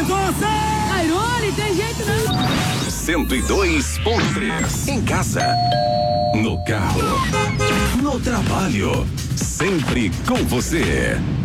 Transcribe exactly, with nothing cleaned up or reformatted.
Mendonça! Cairone, tem jeito não. cento e dois ponto três. Em casa, no carro, no trabalho, sempre com você.